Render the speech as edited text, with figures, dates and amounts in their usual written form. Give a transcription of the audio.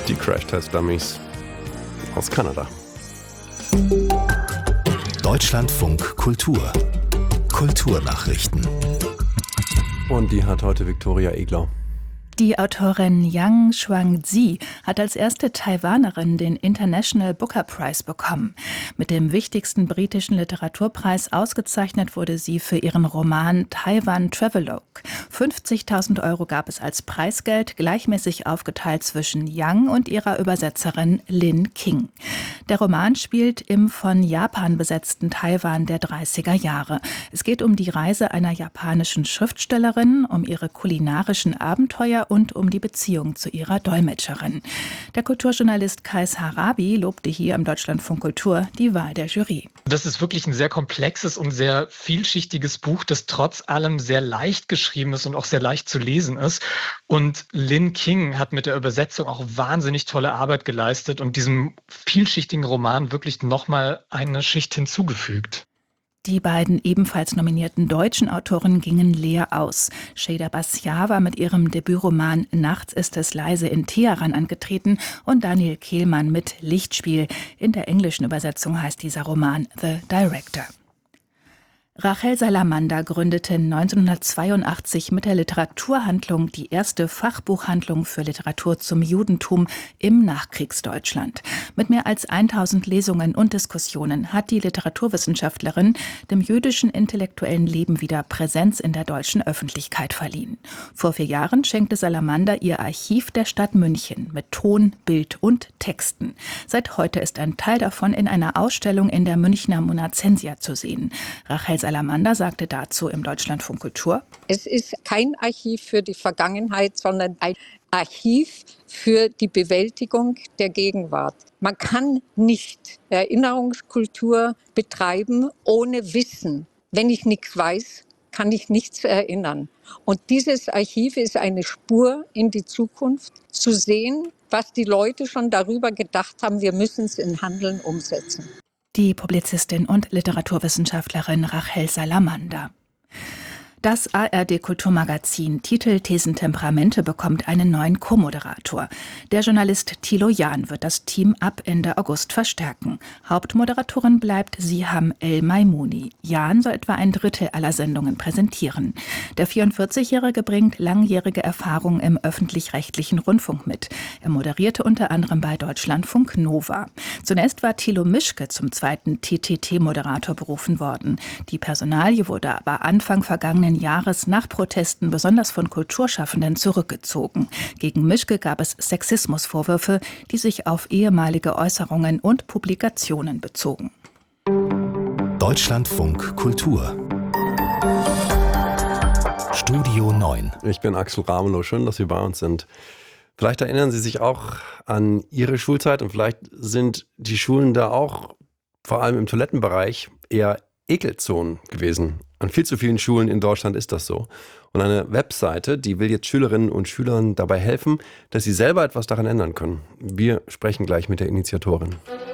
Die Crash-Test-Dummies aus Kanada. Deutschlandfunk Kultur. Kulturnachrichten. Und die hat heute Viktoria Eglau. Die Autorin Yang Chuang-Tzi hat als erste Taiwanerin den International Booker Prize bekommen. Mit dem wichtigsten britischen Literaturpreis ausgezeichnet wurde sie für ihren Roman Taiwan Travelogue. 50.000 Euro gab es als Preisgeld, gleichmäßig aufgeteilt zwischen Yang und ihrer Übersetzerin Lin King. Der Roman spielt im von Japan besetzten Taiwan der 30er Jahre. Es geht um die Reise einer japanischen Schriftstellerin, um ihre kulinarischen Abenteuer und um die Beziehung zu ihrer Dolmetscherin. Der Kulturjournalist Kais Harabi lobte hier im Deutschlandfunk Kultur die Wahl der Jury. Das ist wirklich ein sehr komplexes und sehr vielschichtiges Buch, das trotz allem sehr leicht geschrieben ist und auch sehr leicht zu lesen ist. Und Lin King hat mit der Übersetzung auch wahnsinnig tolle Arbeit geleistet und diesem vielschichtigen Roman wirklich nochmal eine Schicht hinzugefügt. Die beiden ebenfalls nominierten deutschen Autoren gingen leer aus. Şeyda Bastiar war mit ihrem Debütroman Nachts ist es leise in Teheran angetreten und Daniel Kehlmann mit Lichtspiel. In der englischen Übersetzung heißt dieser Roman The Director. Rachel Salamander gründete 1982 mit der Literaturhandlung die erste Fachbuchhandlung für Literatur zum Judentum im Nachkriegsdeutschland. Mit mehr als 1000 Lesungen und Diskussionen hat die Literaturwissenschaftlerin dem jüdischen intellektuellen Leben wieder Präsenz in der deutschen Öffentlichkeit verliehen. Vor 4 Jahren schenkte Salamander ihr Archiv der Stadt München mit Ton, Bild und Texten. Seit heute ist ein Teil davon in einer Ausstellung in der Münchner Monacensia zu sehen. Rachel Salamander sagte dazu im Deutschlandfunk Kultur: Es ist kein Archiv für die Vergangenheit, sondern ein Archiv für die Bewältigung der Gegenwart. Man kann nicht Erinnerungskultur betreiben ohne Wissen. Wenn ich nichts weiß, kann ich nichts erinnern. Und dieses Archiv ist eine Spur in die Zukunft, zu sehen, was die Leute schon darüber gedacht haben, wir müssen es in Handeln umsetzen. Die Publizistin und Literaturwissenschaftlerin Rachel Salamander. Das ARD-Kulturmagazin Titel Thesen Temperamente bekommt einen neuen Co-Moderator. Der Journalist Thilo Jahn wird das Team ab Ende August verstärken. Hauptmoderatorin bleibt Siham El-Maimouni. Jahn soll etwa ein Drittel aller Sendungen präsentieren. Der 44-Jährige bringt langjährige Erfahrung im öffentlich-rechtlichen Rundfunk mit. Er moderierte unter anderem bei Deutschlandfunk Nova. Zunächst war Thilo Mischke zum zweiten TTT-Moderator berufen worden. Die Personalie wurde aber Anfang vergangenen Jahres nach Protesten besonders von Kulturschaffenden zurückgezogen. Gegen Mischke gab es Sexismusvorwürfe, die sich auf ehemalige Äußerungen und Publikationen bezogen. Deutschlandfunk Kultur. Studio 9. Ich bin Axel Ramelow, schön, dass Sie bei uns sind. Vielleicht erinnern Sie sich auch an Ihre Schulzeit und vielleicht sind die Schulen da auch, vor allem im Toilettenbereich, eher Ekelzonen gewesen. An viel zu vielen Schulen in Deutschland ist das so. Und eine Webseite, die will jetzt Schülerinnen und Schülern dabei helfen, dass sie selber etwas daran ändern können. Wir sprechen gleich mit der Initiatorin.